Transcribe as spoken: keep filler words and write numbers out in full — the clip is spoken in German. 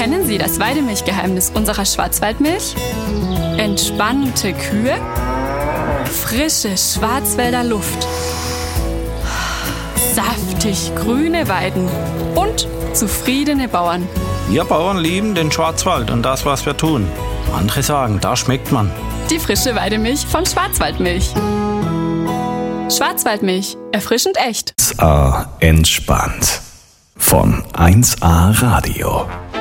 Kennen Sie das Weidemilchgeheimnis unserer Schwarzwaldmilch? Entspannte Kühe, frische Schwarzwälder Luft, saftig grüne Weiden und zufriedene Bauern. Wir Bauern lieben den Schwarzwald und das, was wir tun. Andere sagen, da schmeckt man. Die frische Weidemilch von Schwarzwaldmilch. Schwarzwaldmilch, erfrischend echt. eins A entspannt. Von eins A Radio.